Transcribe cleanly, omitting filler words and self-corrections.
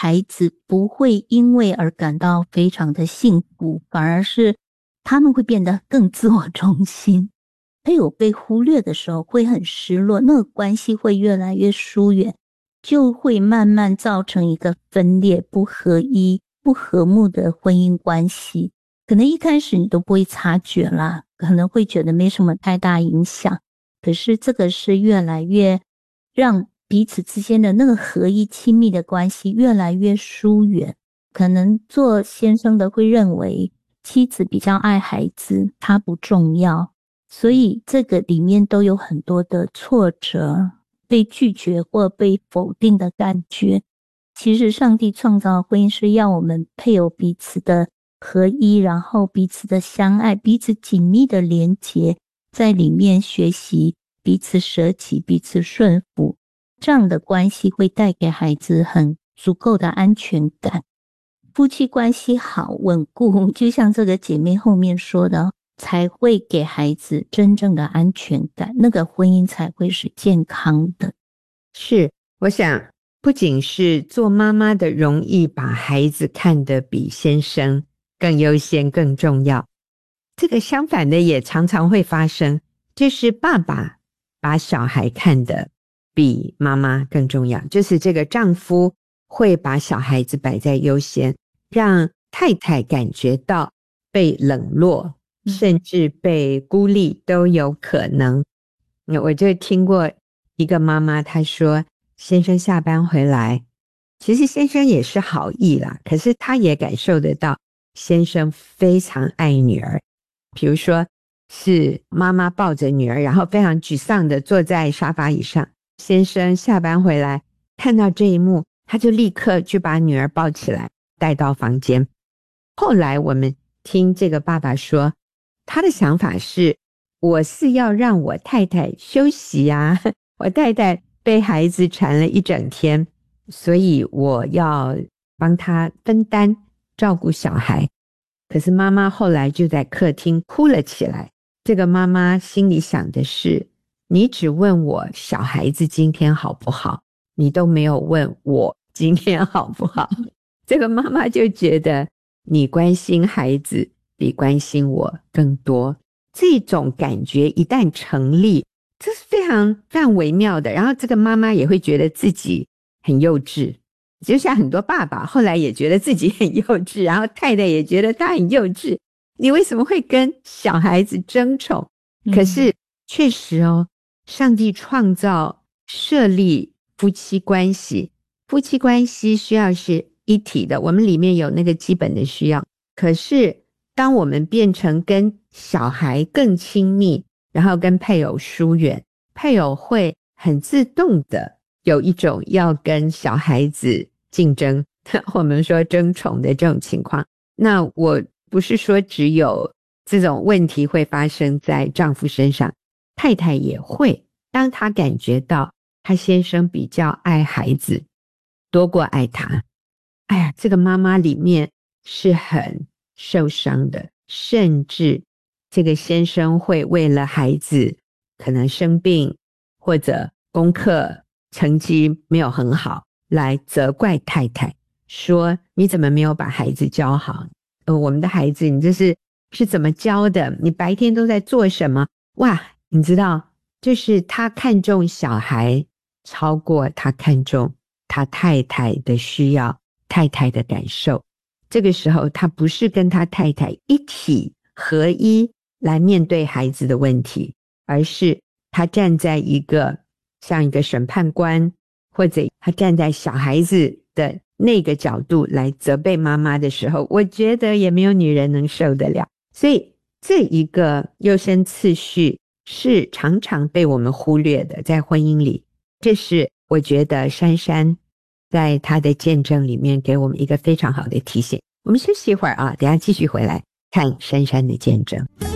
孩子不会因为而感到非常的幸福，反而是他们会变得更自我中心。配偶被忽略的时候会很失落，那个关系会越来越疏远，就会慢慢造成一个分裂、不合一、不和睦的婚姻关系。可能一开始你都不会察觉啦，可能会觉得没什么太大影响，可是这个是越来越让彼此之间的那个合一亲密的关系越来越疏远。可能做先生的会认为妻子比较爱孩子，他不重要，所以这个里面都有很多的挫折，被拒绝或被否定的感觉。其实上帝创造婚姻是要我们配偶彼此的合一，然后彼此的相爱，彼此紧密的连结，在里面学习彼此舍己，彼此顺服，这样的关系会带给孩子很足够的安全感。夫妻关系好稳固，就像这个姐妹后面说的，才会给孩子真正的安全感，那个婚姻才会是健康的。 是，我想不仅是做妈妈的容易把孩子看得比先生更优先更重要，这个相反的也常常会发生，就是爸爸把小孩看得比妈妈更重要，就是这个丈夫会把小孩子摆在优先，让太太感觉到被冷落，甚至被孤立都有可能。我就听过一个妈妈，她说先生下班回来，其实先生也是好意啦，可是她也感受得到先生非常爱女儿。比如说是妈妈抱着女儿，然后非常沮丧的坐在沙发椅上，先生下班回来看到这一幕，他就立刻去把女儿抱起来带到房间。后来我们听这个爸爸说，他的想法是，我是要让我太太休息啊，我太太被孩子缠了一整天，所以我要帮她分担照顾小孩。可是妈妈后来就在客厅哭了起来，这个妈妈心里想的是，你只问我小孩子今天好不好，你都没有问我今天好不好。这个妈妈就觉得你关心孩子比关心我更多，这种感觉一旦成立，这是非常非常微妙的。然后这个妈妈也会觉得自己很幼稚，就像很多爸爸后来也觉得自己很幼稚，然后太太也觉得他很幼稚，你为什么会跟小孩子争宠？可是确实哦，上帝创造设立夫妻关系，夫妻关系需要是一体的，我们里面有那个基本的需要。可是当我们变成跟小孩更亲密，然后跟配偶疏远，配偶会很自动的有一种要跟小孩子竞争，我们说争宠的这种情况。那我不是说只有这种问题会发生在丈夫身上，太太也会，当她感觉到她先生比较爱孩子多过爱她，哎呀，这个妈妈里面是很受伤的，甚至这个先生会为了孩子可能生病或者功课成绩没有很好来责怪太太，说你怎么没有把孩子教好，我们的孩子你这是怎么教的，你白天都在做什么。哇，你知道，就是他看重小孩超过他看重他太太的需要，太太的感受。这个时候他不是跟他太太一体合一来面对孩子的问题，而是他站在一个像一个审判官，或者他站在小孩子的那个角度来责备妈妈的时候，我觉得也没有女人能受得了。所以这一个优先次序是常常被我们忽略的，在婚姻里。这是我觉得珊珊在她的见证里面给我们一个非常好的提醒。我们休息一会儿啊，等一下继续回来看珊珊的见证。